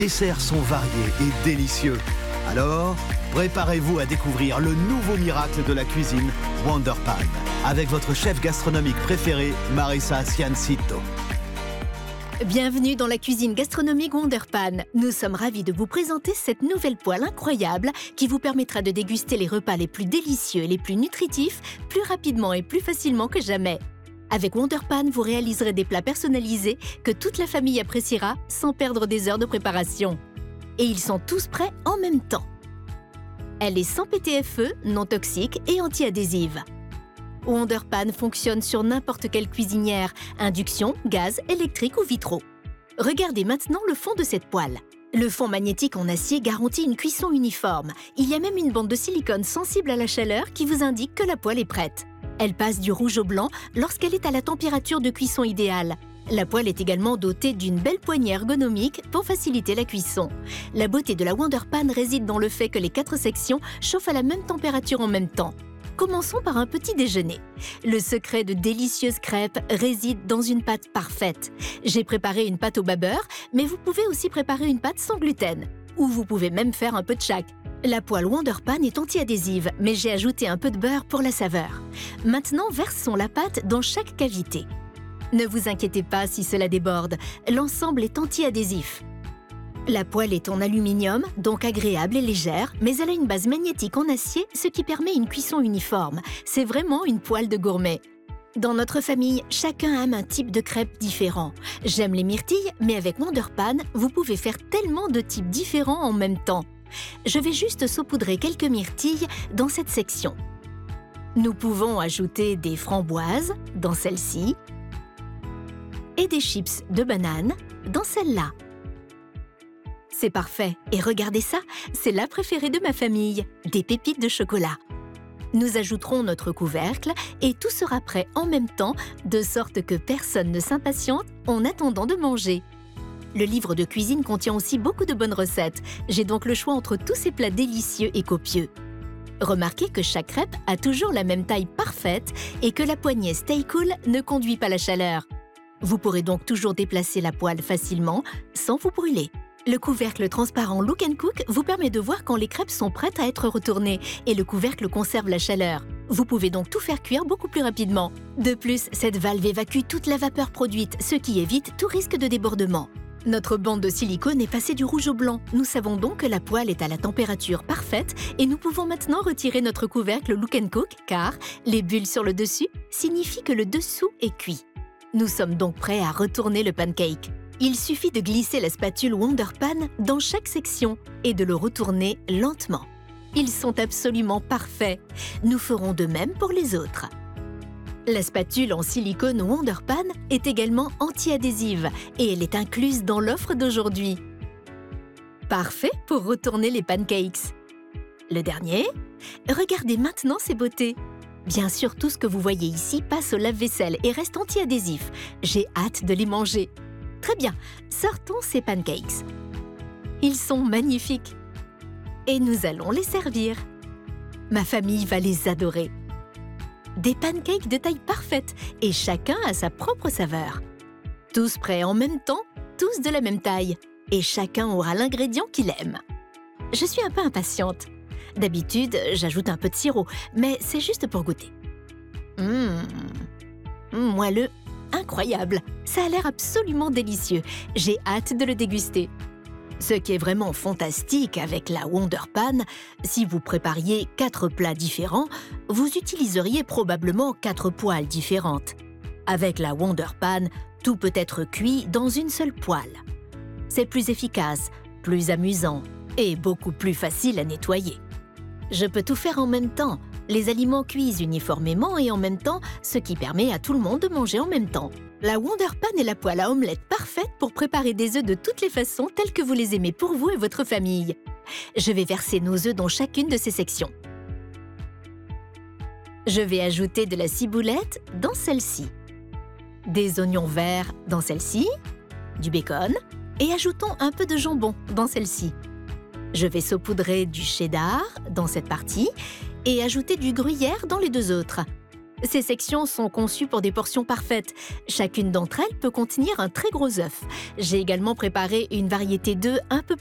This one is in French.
Les desserts sont variés et délicieux. Alors, préparez-vous à découvrir le nouveau miracle de la cuisine, Wonder Pan, avec votre chef gastronomique préféré, Marisa Ciancito. Bienvenue dans la cuisine gastronomique Wonder Pan. Nous sommes ravis de vous présenter cette nouvelle poêle incroyable qui vous permettra de déguster les repas les plus délicieux et les plus nutritifs plus rapidement et plus facilement que jamais. Avec Wonder Pan, vous réaliserez des plats personnalisés que toute la famille appréciera sans perdre des heures de préparation. Et ils sont tous prêts en même temps. Elle est sans PTFE, non toxique et anti-adhésive. Wonder Pan fonctionne sur n'importe quelle cuisinière, induction, gaz, électrique ou vitraux. Regardez maintenant le fond de cette poêle. Le fond magnétique en acier garantit une cuisson uniforme. Il y a même une bande de silicone sensible à la chaleur qui vous indique que la poêle est prête. Elle passe du rouge au blanc lorsqu'elle est à la température de cuisson idéale. La poêle est également dotée d'une belle poignée ergonomique pour faciliter la cuisson. La beauté de la Wonder Pan réside dans le fait que les 4 sections chauffent à la même température en même temps. Commençons par un petit déjeuner. Le secret de délicieuses crêpes réside dans une pâte parfaite. J'ai préparé une pâte au bas beurre, mais vous pouvez aussi préparer une pâte sans gluten. Ou vous pouvez même faire un peu de chaque. La poêle Wonder Pan est anti-adhésive, mais j'ai ajouté un peu de beurre pour la saveur. Maintenant, versons la pâte dans chaque cavité. Ne vous inquiétez pas si cela déborde, l'ensemble est anti-adhésif. La poêle est en aluminium, donc agréable et légère, mais elle a une base magnétique en acier, ce qui permet une cuisson uniforme. C'est vraiment une poêle de gourmet. Dans notre famille, chacun aime un type de crêpes différent. J'aime les myrtilles, mais avec Wonder Pan, vous pouvez faire tellement de types différents en même temps. Je vais juste saupoudrer quelques myrtilles dans cette section. Nous pouvons ajouter des framboises dans celle-ci et des chips de banane dans celle-là. C'est parfait. Et regardez ça, c'est la préférée de ma famille, des pépites de chocolat. Nous ajouterons notre couvercle et tout sera prêt en même temps, de sorte que personne ne s'impatiente en attendant de manger. Le livre de cuisine contient aussi beaucoup de bonnes recettes. J'ai donc le choix entre tous ces plats délicieux et copieux. Remarquez que chaque crêpe a toujours la même taille parfaite et que la poignée Stay Cool ne conduit pas la chaleur. Vous pourrez donc toujours déplacer la poêle facilement sans vous brûler. Le couvercle transparent Look & Cook vous permet de voir quand les crêpes sont prêtes à être retournées et le couvercle conserve la chaleur. Vous pouvez donc tout faire cuire beaucoup plus rapidement. De plus, cette valve évacue toute la vapeur produite, ce qui évite tout risque de débordement. Notre bande de silicone est passée du rouge au blanc. Nous savons donc que la poêle est à la température parfaite et nous pouvons maintenant retirer notre couvercle Look & Cook car les bulles sur le dessus signifient que le dessous est cuit. Nous sommes donc prêts à retourner le pancake. Il suffit de glisser la spatule Wonder Pan dans chaque section et de le retourner lentement. Ils sont absolument parfaits. Nous ferons de même pour les autres. La spatule en silicone Wonder Pan est également anti-adhésive et elle est incluse dans l'offre d'aujourd'hui. Parfait pour retourner les pancakes. Le dernier, regardez maintenant ces beautés. Bien sûr, tout ce que vous voyez ici passe au lave-vaisselle et reste anti-adhésif. J'ai hâte de les manger. Très bien, sortons ces pancakes. Ils sont magnifiques. Et nous allons les servir. Ma famille va les adorer. Des pancakes de taille parfaite et chacun a sa propre saveur. Tous prêts en même temps, tous de la même taille. Et chacun aura l'ingrédient qu'il aime. Je suis un peu impatiente. D'habitude, j'ajoute un peu de sirop, mais c'est juste pour goûter. Moelleux. Incroyable! Ça a l'air absolument délicieux. J'ai hâte de le déguster. Ce qui est vraiment fantastique avec la Wonder Pan, si vous prépariez 4 plats différents, vous utiliseriez probablement 4 poêles différentes. Avec la Wonder Pan, tout peut être cuit dans une seule poêle. C'est plus efficace, plus amusant et beaucoup plus facile à nettoyer. Je peux tout faire en même temps. Les aliments cuisent uniformément et en même temps, ce qui permet à tout le monde de manger en même temps. La Wonder Pan est la poêle à omelette parfaite pour préparer des œufs de toutes les façons telles que vous les aimez pour vous et votre famille. Je vais verser nos œufs dans chacune de ces sections. Je vais ajouter de la ciboulette dans celle-ci, des oignons verts dans celle-ci, du bacon et ajoutons un peu de jambon dans celle-ci. Je vais saupoudrer du cheddar dans cette partie et ajouter du gruyère dans les deux autres. Ces sections sont conçues pour des portions parfaites. Chacune d'entre elles peut contenir un très gros œuf. J'ai également préparé une variété d'œufs un peu